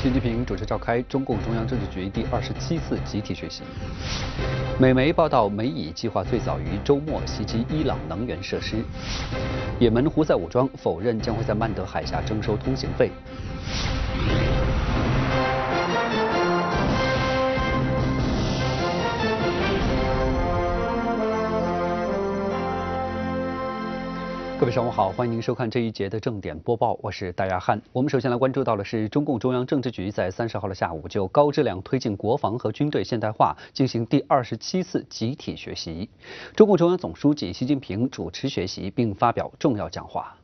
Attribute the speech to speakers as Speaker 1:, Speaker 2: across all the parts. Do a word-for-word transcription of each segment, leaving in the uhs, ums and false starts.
Speaker 1: 习近平主持召开中共中央政治局第二十七次集体学习。美媒报道，美以计划最早于周末袭击伊朗能源设施。也门胡塞武装否认将会在曼德海峡征收通行费。各位上午好，欢迎您收看这一节的正点播报，我是戴亚汉。我们首先来关注到的是，中共中央政治局在三十号的下午就高质量推进国防和军队现代化进行第二十七次集体学习。中共中央总书记习近平主持学习并发表重要讲话。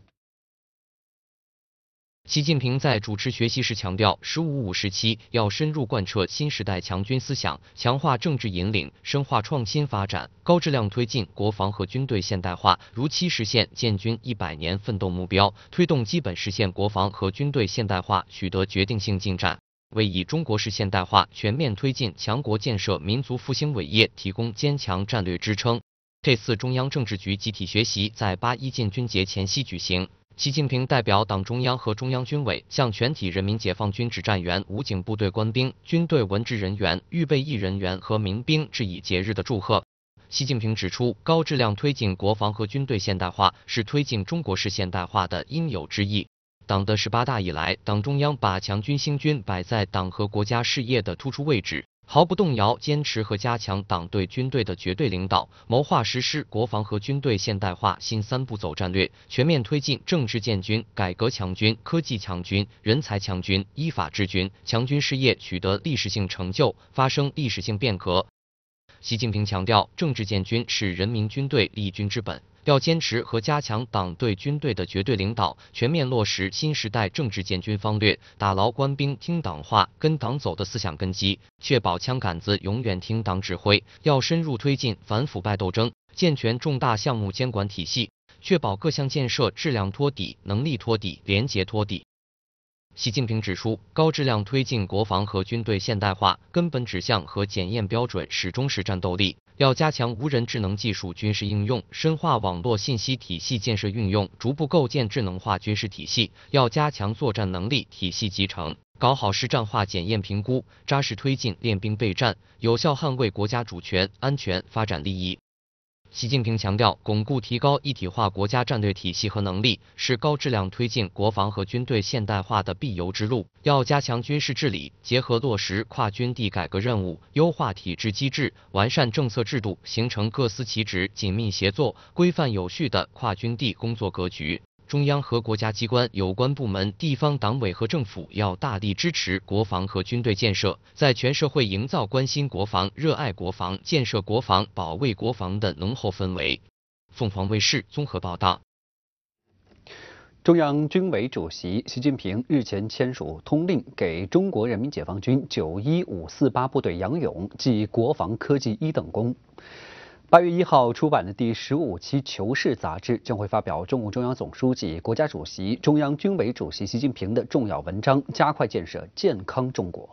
Speaker 2: 习近平在主持学习时强调，“十五五”时期要深入贯彻新时代强军思想，强化政治引领，深化创新发展，高质量推进国防和军队现代化，如期实现建军一百年奋斗目标，推动基本实现国防和军队现代化取得决定性进展，为以中国式现代化全面推进强国建设、民族复兴伟业提供坚强战略支撑。这次中央政治局集体学习在八一建军节前夕举行。习近平代表党中央和中央军委向全体人民解放军指战员、武警部队官兵、军队文职人员、预备役人员和民兵致以节日的祝贺。习近平指出，高质量推进国防和军队现代化是推进中国式现代化的应有之义。党的十八大以来，党中央把强军兴军摆在党和国家事业的突出位置，毫不动摇坚持和加强党对军队的绝对领导，谋划实施国防和军队现代化新三步走战略，全面推进政治建军、改革强军、科技强军、人才强军、依法治军，强军事业取得历史性成就，发生历史性变革。习近平强调，政治建军是人民军队立军之本，要坚持和加强党对军队的绝对领导，全面落实新时代政治建军方略，打牢官兵听党话、跟党走的思想根基，确保枪杆子永远听党指挥。要深入推进反腐败斗争，健全重大项目监管体系，确保各项建设质量托底、能力托底、廉洁托底。习近平指出，高质量推进国防和军队现代化，根本指向和检验标准始终是战斗力。要加强无人智能技术军事应用，深化网络信息体系建设运用，逐步构建智能化军事体系。要加强作战能力体系集成，搞好实战化检验评估，扎实推进练兵备战，有效捍卫国家主权、安全、发展利益。习近平强调，巩固提高一体化国家战略体系和能力，是高质量推进国防和军队现代化的必由之路。要加强军事治理，结合落实跨军地改革任务，优化体制机制，完善政策制度，形成各司其职、紧密协作、规范有序的跨军地工作格局。中央和国家机关有关部门、地方党委和政府要大力支持国防和军队建设，在全社会营造关心国防、热爱国防、建设国防、保卫国防的浓厚氛围。凤凰卫视综合报道。
Speaker 1: 中央军委主席习近平日前签署通令，给中国人民解放军九一五四八部队杨勇记国防科技一等功。八月一号出版的第十五期《求是》杂志将会发表中共中央总书记、国家主席、中央军委主席习近平的重要文章，加快建设健康中国。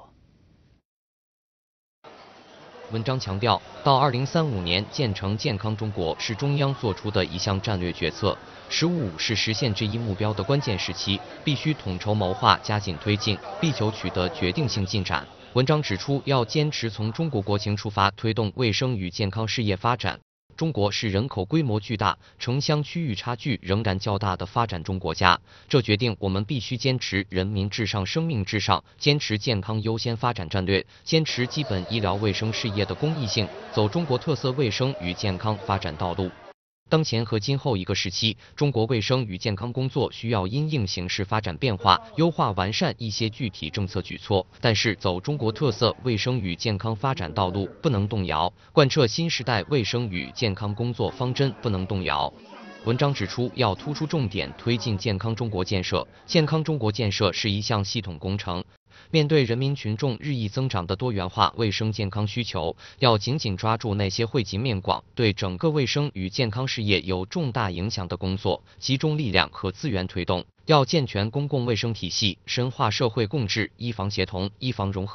Speaker 2: 文章强调，到二零三五年建成健康中国是中央做出的一项战略决策。十五五是实现这一目标的关键时期，必须统筹谋划，加紧推进，力求取得决定性进展。文章指出，要坚持从中国国情出发，推动卫生与健康事业发展。中国是人口规模巨大、城乡区域差距仍然较大的发展中国家，这决定我们必须坚持人民至上、生命至上，坚持健康优先发展战略，坚持基本医疗卫生事业的公益性，走中国特色卫生与健康发展道路。当前和今后一个时期，中国卫生与健康工作需要因应形势发展变化，优化完善一些具体政策举措。但是，走中国特色卫生与健康发展道路不能动摇，贯彻新时代卫生与健康工作方针不能动摇。文章指出，要突出重点推进健康中国建设。健康中国建设是一项系统工程。面对人民群众日益增长的多元化卫生健康需求，要紧紧抓住那些惠及面广、对整个卫生与健康事业有重大影响的工作，集中力量和资源推动。要健全公共卫生体系，深化社会共治，医防协同、医防融合。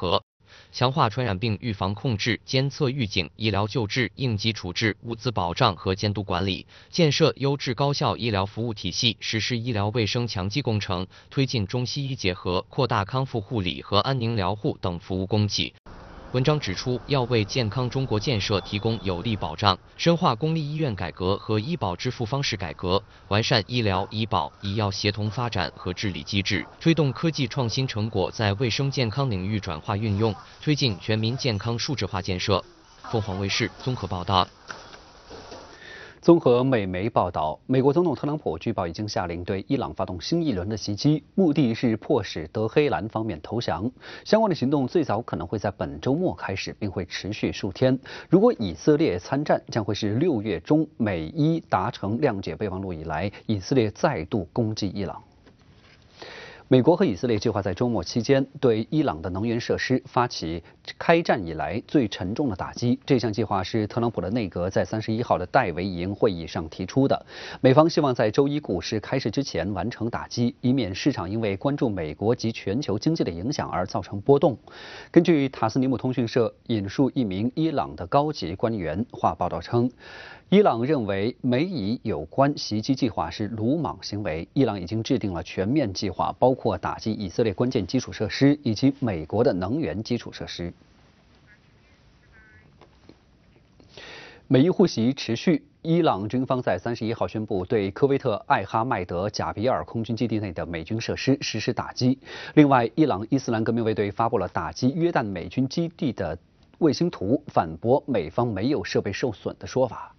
Speaker 2: 强化传染病预防控制、监测预警、医疗救治、应急处置、物资保障和监督管理，建设优质高效医疗服务体系，实施医疗卫生强基工程，推进中西医结合，扩大康复护理和安宁疗护等服务供给。文章指出，要为健康中国建设提供有力保障，深化公立医院改革和医保支付方式改革，完善医疗、医保、医药协同发展和治理机制，推动科技创新成果在卫生健康领域转化运用，推进全民健康数字化建设。凤凰卫视综合报道。
Speaker 1: 综合美媒报道，美国总统特朗普据报已经下令对伊朗发动新一轮的袭击，目的是迫使德黑兰方面投降。相关的行动最早可能会在本周末开始，并会持续数天。如果以色列参战，将会是六月中美伊达成谅解备忘录以来，以色列再度攻击伊朗。美国和以色列计划在周末期间对伊朗的能源设施发起开战以来最沉重的打击。这项计划是特朗普的内阁在三十一号的戴维营会议上提出的。美方希望在周一股市开市之前完成打击，以免市场因为关注美国及全球经济的影响而造成波动。根据塔斯尼姆通讯社引述一名伊朗的高级官员话报道称，伊朗认为美以有关袭击计划是鲁莽行为。伊朗已经制定了全面计划，包括打击以色列关键基础设施以及美国的能源基础设施。美伊互袭持续，伊朗军方在三十一号宣布对科威特艾哈迈德贾比尔空军基地内的美军设施实施打击。另外，伊朗伊斯兰革命卫队发布了打击约旦美军基地的卫星图，反驳美方没有设备受损的说法。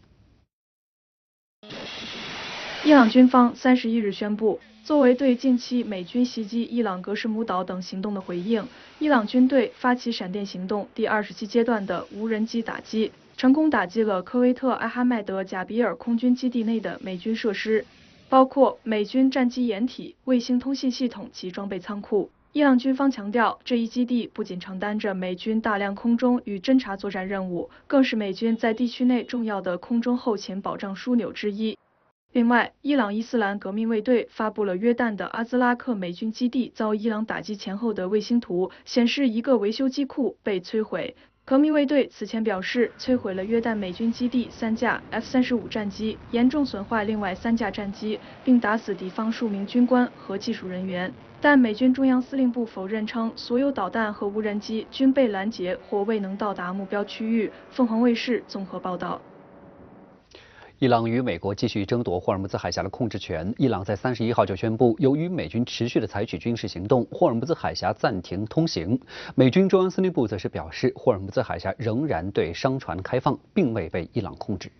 Speaker 3: 伊朗军方三十一日宣布，作为对近期美军袭击伊朗格什姆岛等行动的回应，伊朗军队发起闪电行动第二十七阶段的无人机打击，成功打击了科威特艾哈迈德贾比尔空军基地内的美军设施，包括美军战机掩体、卫星通信系统及装备仓库。伊朗军方强调，这一基地不仅承担着美军大量空中与侦察作战任务，更是美军在地区内重要的空中后勤保障枢纽之一。另外，伊朗伊斯兰革命卫队发布了约旦的阿兹拉克美军基地遭伊朗打击前后的卫星图，显示一个维修机库被摧毁。革命卫队此前表示，摧毁了约旦美军基地三架 F 三十五战机，严重损坏另外三架战机，并打死敌方数名军官和技术人员。但美军中央司令部否认称，所有导弹和无人机均被拦截或未能到达目标区域。凤凰卫视综合报道。
Speaker 1: 伊朗与美国继续争夺霍尔木兹海峡的控制权。伊朗在三十一号就宣布，由于美军持续的采取军事行动，霍尔木兹海峡暂停通行。美军中央司令部则是表示，霍尔木兹海峡仍然对商船开放，并未被伊朗控制。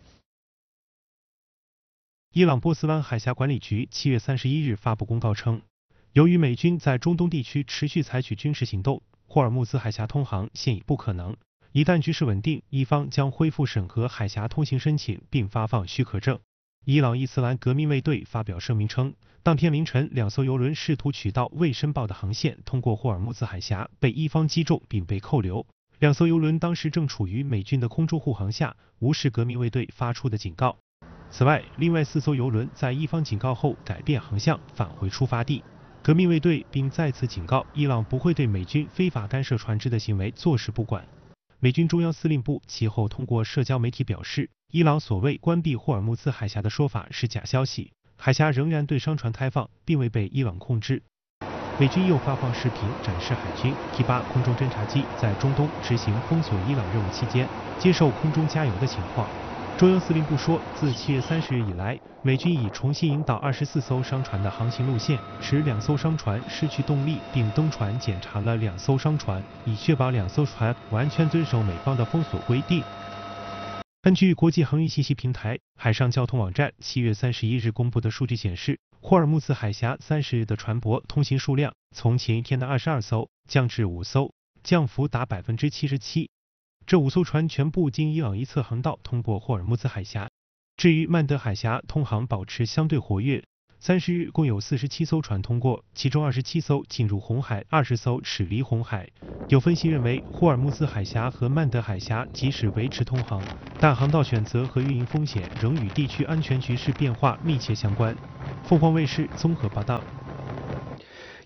Speaker 4: 伊朗波斯湾海峡管理局七月三十一日发布公告称，由于美军在中东地区持续采取军事行动，霍尔木兹海峡通航现已不可能。一旦局势稳定，伊方将恢复审核海峡通行申请并发放许可证。伊朗伊斯兰革命卫队发表声明称，当天凌晨，两艘油轮试图取道未申报的航线通过霍尔木兹海峡，被伊方击中并被扣留。两艘油轮当时正处于美军的空中护航下，无视革命卫队发出的警告。此外，另外四艘油轮在伊方警告后改变航向，返回出发地。革命卫队并再次警告伊朗不会对美军非法干涉船只的行为坐视不管。美军中央司令部其后通过社交媒体表示，伊朗所谓关闭霍尔木兹海峡的说法是假消息，海峡仍然对商船开放，并未被伊朗控制。美军又发放视频展示海军 T 八空中侦察机在中东执行封锁伊朗任务期间接受空中加油的情况。中央司令部说，自七月三十日以来，美军已重新引导二十四艘商船的航行路线，使两艘商船失去动力，并登船检查了两艘商船，以确保两艘船完全遵守美方的封锁规定。根据国际航运信息平台海上交通网站七月三十一日公布的数据显示，霍尔木兹海峡三十日的船舶通行数量从前一天的二十二艘降至五艘，降幅达百分之七十七。这五艘船全部经伊朗一侧航道通过霍尔木兹海峡。至于曼德海峡通航保持相对活跃，三十日共有四十七艘船通过，其中二十七艘进入红海，二十艘驶离红海。有分析认为，霍尔木兹海峡和曼德海峡即使维持通航，但航道选择和运营风险仍与地区安全局势变化密切相关。凤凰卫视综合报道。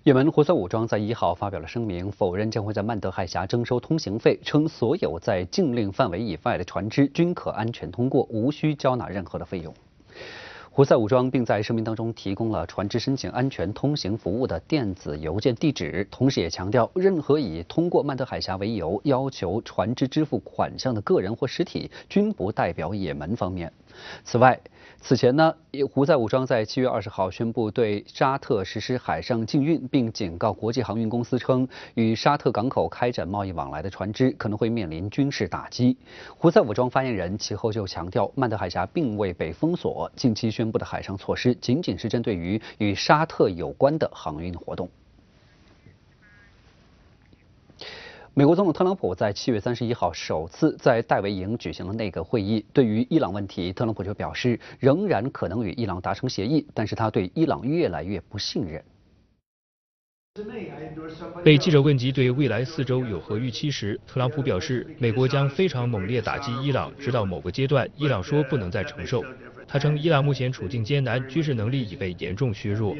Speaker 1: 也门胡塞武装在一号发表了声明，否认将会在曼德海峡征收通行费，称所有在禁令范围以外的船只均可安全通过，无需交纳任何的费用。胡塞武装并在声明当中提供了船只申请安全通行服务的电子邮件地址，同时也强调，任何以通过曼德海峡为由要求船只支付款项的个人或实体，均不代表也门方面。此外，此前呢，胡塞武装在七月二十号宣布对沙特实施海上禁运，并警告国际航运公司称，与沙特港口开展贸易往来的船只可能会面临军事打击。胡塞武装发言人其后就强调，曼德海峡并未被封锁，近期宣布的海上措施仅仅是针对于与沙特有关的航运活动。美国总统特朗普在七月三十一号首次在戴维营举行了内阁会议。对于伊朗问题，特朗普就表示，仍然可能与伊朗达成协议，但是他对伊朗越来越不信任。
Speaker 5: 被记者问及对未来四周有何预期时，特朗普表示，美国将非常猛烈打击伊朗，直到某个阶段，伊朗说不能再承受。他称，伊朗目前处境艰难，军事能力已被严重削弱。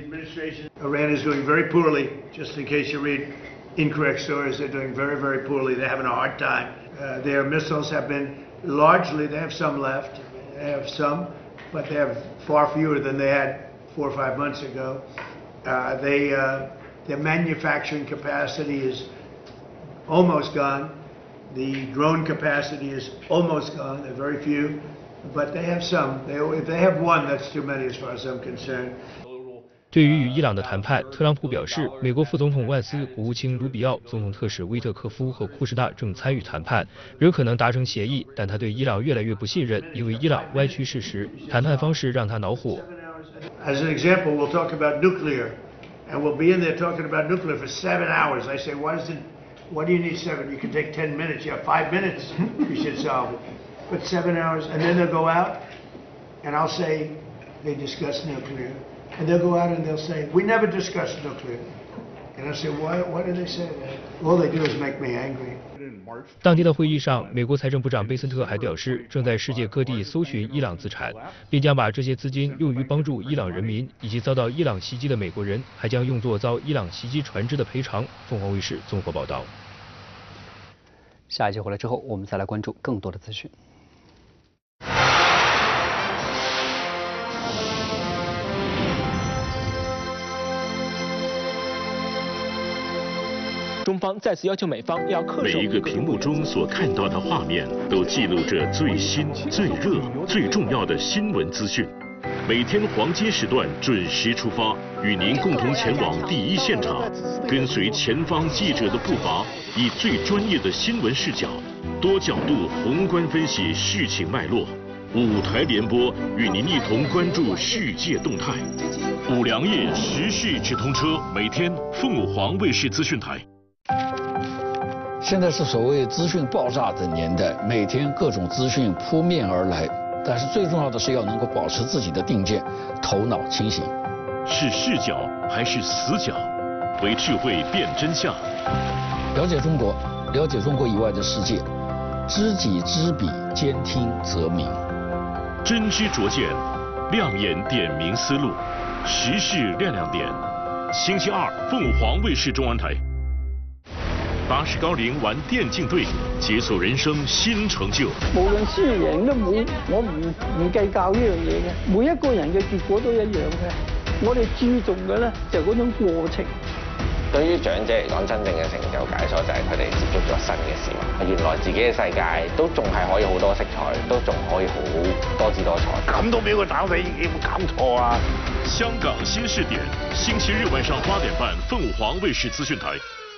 Speaker 6: Incorrect stories. They're doing very, very poorly. They're having a hard time. Uh, their missiles have been largely, they have some left. They have some, but they have far fewer than they had four or five months ago. Uh, they, uh, their manufacturing capacity is almost gone. The drone capacity is almost gone. They're very few, but they have some. They, if they have one, that's too many as far as I'm concerned.
Speaker 5: 对于与伊朗的谈判，特朗普表示，美国副总统万斯、国务卿卢比奥、总统特使威特科夫和库什纳正参与谈判，仍可能达成协议，但他对伊朗越来越不信任，因为伊朗歪曲事实，谈判方式让他恼火。
Speaker 6: As an example, we'll talk about nuclear, and we'll be in there talking about nuclear for seven hours. I say, why does it? Why do you need seven? You can take ten minutes. You have five minutes. You should solve it. But seven hours, and then they'll go out, and I'll say they discuss nuclear. And they'll go out and they'll say, we never discussed nuclear. And I say, why, why do they say that? All they do is make me angry.
Speaker 5: 当天的会议上，美国财政部长贝森特还表示，正在世界各地搜寻伊朗资产，并将把这些资金用于帮助伊朗人民以及遭到伊朗袭击的美国人，还将用作遭伊朗袭击船只的赔偿。凤凰卫视综合报道。
Speaker 1: 下一节回来之后，我们再来关注更多的资讯。
Speaker 7: 中方再次要求美方要恪守。
Speaker 8: 每一个屏幕中所看到的画面，都记录着最新、最热、最重要的新闻资讯。每天黄金时段准时出发，与您共同前往第一现场，跟随前方记者的步伐，以最专业的新闻视角，多角度宏观分析事情脉络。五台联播与您一同关注世界动态。五粮液时事直通车，每天凤凰卫视资讯台。
Speaker 9: 现在是所谓资讯爆炸的年代，每天各种资讯扑面而来，但是最重要的是要能够保持自己的定见，头脑清醒。
Speaker 8: 是视角还是死角？为智慧辨真相。
Speaker 9: 了解中国，了解中国以外的世界，知己知彼，兼听则明。
Speaker 8: 真知灼见，亮眼点明思路，时事亮亮点。星期二，凤凰卫视中文台。八十高龄玩电竞队，解鎖人生新成就。
Speaker 10: 無論輸贏都冇，我唔唔計較呢樣嘢嘅。每一個人嘅結果都一樣嘅。我哋注重嘅咧就係嗰種過程。
Speaker 11: 對於長者嚟講，真正嘅成就解鎖就係佢哋接觸咗新嘅事物。原來自己嘅世界都仲係可以好多色彩，都仲可以好多姿多彩。
Speaker 6: 咁都俾佢打死，有冇搞錯啊？
Speaker 8: 香港新視點，星期日晚上八點半，鳳凰衛視資訊台。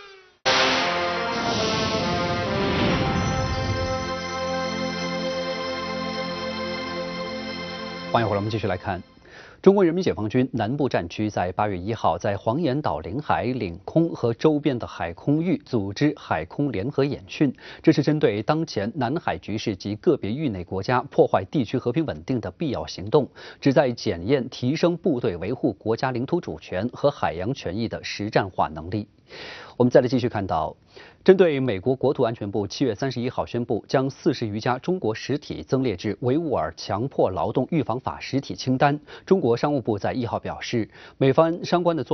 Speaker 1: 欢迎回来，我们继续来看。中国人民解放军南部战区在八月一号在黄岩岛领海、领空和周边的海空域组织海空联合演训，这是针对当前南海局势及个别域内国家破坏地区和平稳定的必要行动，旨在检验提升部队维护国家领土主权和海洋权益的实战化能力。我们再来继续看到，针对美国国土安全部七月三十一号宣布将四十余家中国实体增列至维吾尔强迫劳动预防法实体清单，中国商务部在一号表示，美方相关的做